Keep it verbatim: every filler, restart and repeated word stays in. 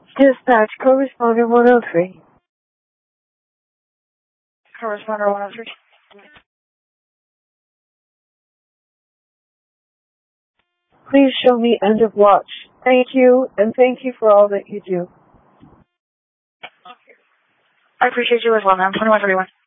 Dispatch, correspondent one oh three. Correspondent one oh three. Please show me end of watch. Thank you, and thank you for all that you do. I appreciate you as well, ma'am. twenty-one thirty-one.